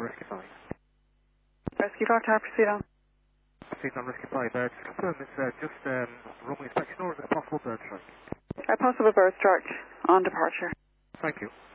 Rescue 5. Rescue 5 Tower, proceed on. Proceed on Rescue 5. Just confirm it's just runway inspection or is it a possible bird strike? A possible bird strike on departure. Thank you.